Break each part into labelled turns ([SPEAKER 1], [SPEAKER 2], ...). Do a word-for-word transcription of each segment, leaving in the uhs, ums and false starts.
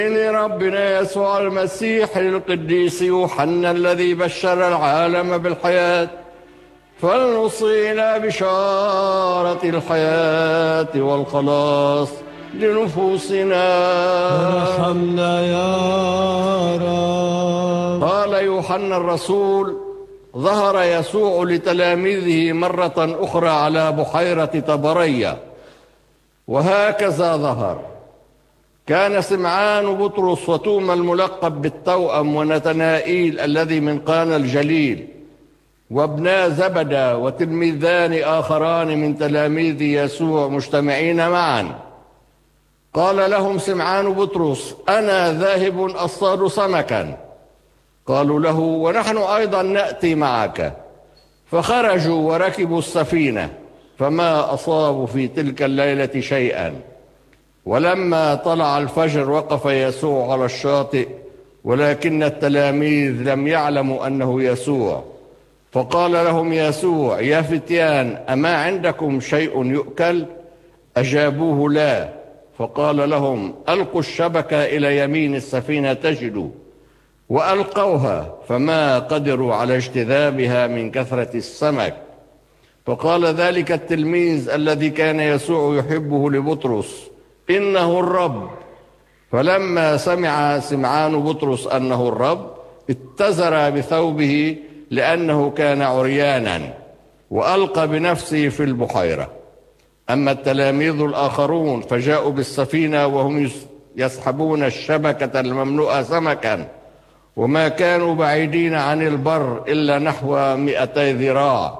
[SPEAKER 1] إن ربنا يسوع المسيح القديس يوحنا الذي بشر العالم بالحياة، فلنصغي إلى بشارة الحياة والخلاص لنفوسنا.
[SPEAKER 2] ارحمنا يا رب.
[SPEAKER 1] قال يوحنا الرسول: ظهر يسوع لتلاميذه مرة أخرى على بحيرة طبرية، وهكذا ظهر. كان سمعان بطرس وتوما الملقب بالتوأم ونتنائيل الذي من قانا الجليل وابنا زبدة وتلميذان آخران من تلاميذ يسوع مجتمعين معا. قال لهم سمعان بطرس: أنا ذاهب أصطاد سمكا. قالوا له: ونحن أيضا نأتي معك. فخرجوا وركبوا السفينة، فما أصابوا في تلك الليلة شيئا. ولما طلع الفجر وقف يسوع على الشاطئ، ولكن التلاميذ لم يعلموا أنه يسوع. فقال لهم يسوع: يا فتيان، أما عندكم شيء يؤكل؟ أجابوه: لا. فقال لهم: ألقوا الشبكة إلى يمين السفينة تجدوا. وألقوها، فما قدروا على اجتذابها من كثرة السمك. فقال ذلك التلميذ الذي كان يسوع يحبه لبطرس: إنه الرب. فلما سمع سمعان بطرس أنه الرب، اتزر بثوبه لأنه كان عريانا، وألقى بنفسه في البحيرة. أما التلاميذ الآخرون فجاءوا بالسفينة وهم يسحبون الشبكة المملوءة سمكا، وما كانوا بعيدين عن البر إلا نحو مئتي ذراع.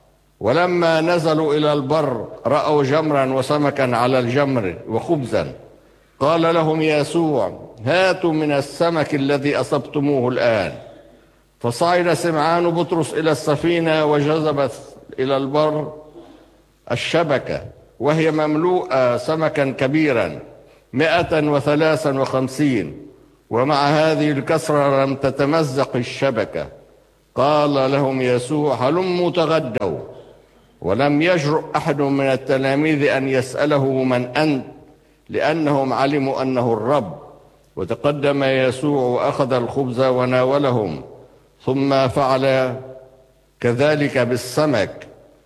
[SPEAKER 1] ولما نزلوا إلى البر رأوا جمرا وسمكا على الجمر وخبزا. قال لهم يسوع: هاتوا من السمك الذي أصبتموه الآن. فصعد سمعان بطرس إلى السفينة وجذب إلى البر الشبكة، وهي مملوءة سمكا كبيرا مائة وثلاثا وخمسين، ومع هذه الكثرة لم تتمزق الشبكة. قال لهم يسوع: هلموا تغدوا. ولم يجرؤ أحد من التلاميذ أن يسأله: من أنت؟ لأنهم علموا أنه الرب. وتقدم يسوع وأخذ الخبز وناولهم، ثم فعل كذلك بالسمك.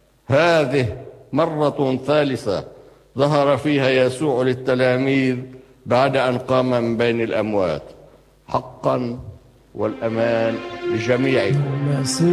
[SPEAKER 1] هذه مرة ثالثة ظهر فيها يسوع للتلاميذ بعد أن قام من بين الأموات. حقا والأمان لجميعكم.